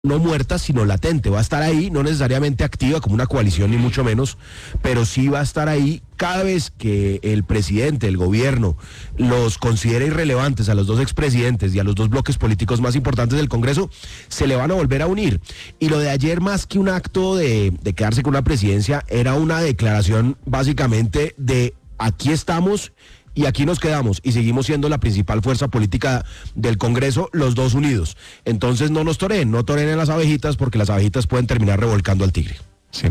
no muerta, sino latente, va a estar ahí, no necesariamente activa como una coalición ni mucho menos, pero sí va a estar ahí cada vez que el presidente, el gobierno, los considere irrelevantes a los dos expresidentes y a los dos bloques políticos más importantes del Congreso, se le van a volver a unir. Y lo de ayer, más que un acto de quedarse con una presidencia, era una declaración básicamente de aquí estamos y aquí nos quedamos y seguimos siendo la principal fuerza política del Congreso, los dos unidos. Entonces no toren en las abejitas, porque las abejitas pueden terminar revolcando al tigre. Sí,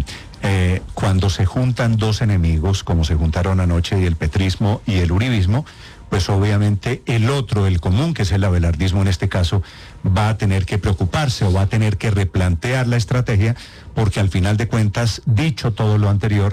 cuando se juntan dos enemigos, como se juntaron anoche el petrismo y el uribismo, pues obviamente el otro, el común, que es el abelardismo en este caso, va a tener que preocuparse o va a tener que replantear la estrategia, porque al final de cuentas, dicho todo lo anterior,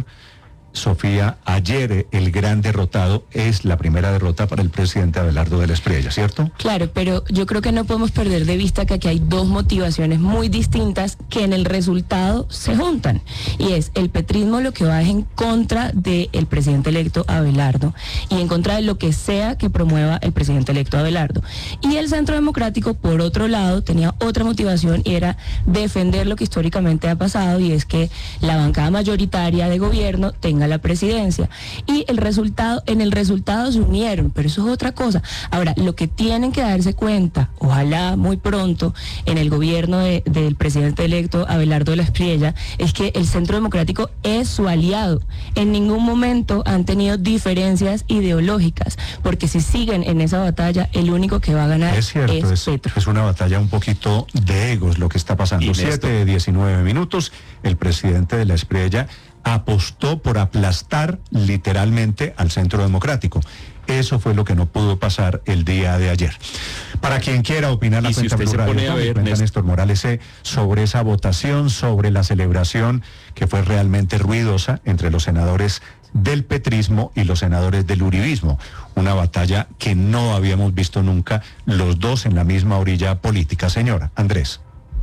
Sofía, ayer el gran derrotado es la primera derrota para el presidente Abelardo de la Espriella, ¿cierto? Claro, pero yo creo que no podemos perder de vista que aquí hay dos motivaciones muy distintas que en el resultado se juntan. Y es el petrismo lo que va es en contra del presidente electo Abelardo y en contra de lo que sea que promueva el presidente electo Abelardo. Y el Centro Democrático, por otro lado, tenía otra motivación y era defender lo que históricamente ha pasado, y es que la bancada mayoritaria de gobierno tenga la presidencia. Y en el resultado se unieron, pero eso es otra cosa. Ahora, lo que tienen que darse cuenta, ojalá muy pronto, en el gobierno del presidente electo Abelardo de la Espriella, es que el Centro Democrático es su aliado. En ningún momento han tenido diferencias ideológicas, porque si siguen en esa batalla, el único que va a ganar es cierto, es Petro. Es una batalla un poquito de egos lo que está pasando. 7:19 minutos, el presidente de la Espriella apostó por aplastar literalmente al Centro Democrático. Eso fue lo que no pudo pasar el día de ayer. Para quien quiera opinar, la cuenta Blue Radio, Néstor Morales, sobre esa votación, sobre la celebración que fue realmente ruidosa entre los senadores del petrismo y los senadores del uribismo. Una batalla que no habíamos visto nunca, los dos en la misma orilla política. Señora Andrés.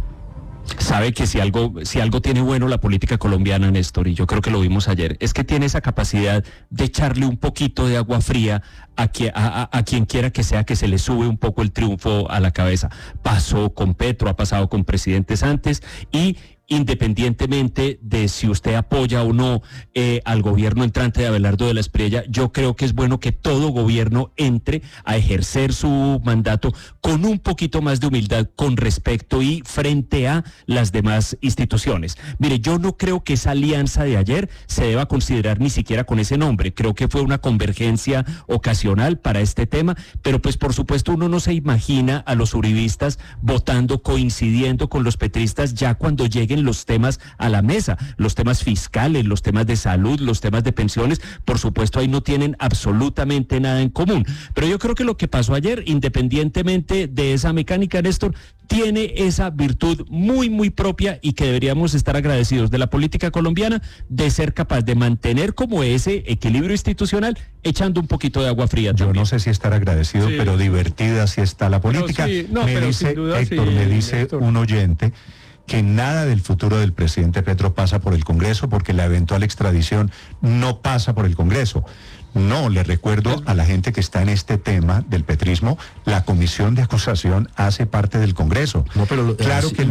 Sabe que si algo tiene bueno la política colombiana, Néstor, y yo creo que lo vimos ayer, es que tiene esa capacidad de echarle un poquito de agua fría a quien quiera que sea, que se le sube un poco el triunfo a la cabeza. Pasó con Petro, ha pasado con presidentes antes, y independientemente de si usted apoya o no al gobierno entrante de Abelardo de la Espriella, yo creo que es bueno que todo gobierno entre a ejercer su mandato con un poquito más de humildad, con respecto y frente a las demás instituciones. Mire, yo no creo que esa alianza de ayer se deba considerar ni siquiera con ese nombre. Creo que fue una convergencia ocasional para este tema, pero pues por supuesto uno no se imagina a los uribistas votando, coincidiendo con los petristas ya cuando lleguen los temas a la mesa, los temas fiscales, los temas de salud, los temas de pensiones. Por supuesto ahí no tienen absolutamente nada en común, pero yo creo que lo que pasó ayer, independientemente de esa mecánica, Néstor, tiene esa virtud muy, muy propia y que deberíamos estar agradecidos de la política colombiana, de ser capaz de mantener como ese equilibrio institucional, echando un poquito de agua fría también. Yo no sé si estar agradecido, sí, pero divertida sí está la política. Sí, no, me pero dice, sin duda, Héctor, sí, me dice Néstor, un oyente que nada del futuro del presidente Petro pasa por el Congreso, porque la eventual extradición no pasa por el Congreso. No, le recuerdo a la gente que está en este tema del petrismo, la comisión de acusación hace parte del Congreso. No, pero claro que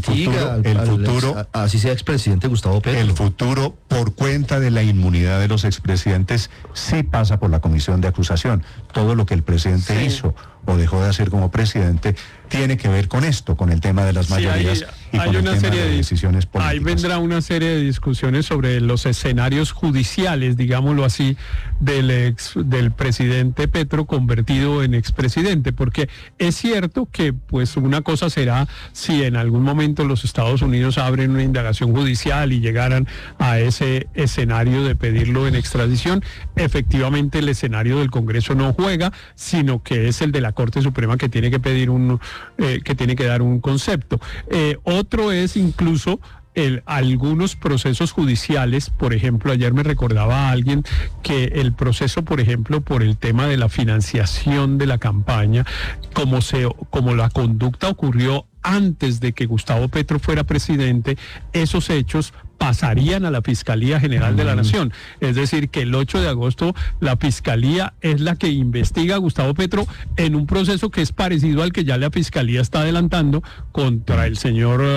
el futuro, así sea expresidente Gustavo Petro. El futuro, por cuenta de la inmunidad de los expresidentes, sí pasa por la comisión de acusación. Todo lo que el presidente hizo o dejó de hacer como presidente tiene que ver con esto, con el tema de las mayorías y con el tema de decisiones políticas. Ahí vendrá una serie de discusiones sobre los escenarios judiciales, digámoslo así, del presidente Petro convertido en expresidente, porque es cierto que pues una cosa será si en algún momento los Estados Unidos abren una indagación judicial y llegaran a ese escenario de pedirlo en extradición. Efectivamente el escenario del Congreso no juega, sino que es el de la Corte Suprema que tiene que pedir que tiene que dar un concepto. Otro es incluso algunos procesos judiciales. Por ejemplo, ayer me recordaba a alguien que el proceso, por ejemplo, por el tema de la financiación de la campaña, como la conducta ocurrió antes de que Gustavo Petro fuera presidente, esos hechos pasarían a la Fiscalía General de la Nación. Es decir, que el 8 de agosto la Fiscalía es la que investiga a Gustavo Petro en un proceso que es parecido al que ya la Fiscalía está adelantando contra el señor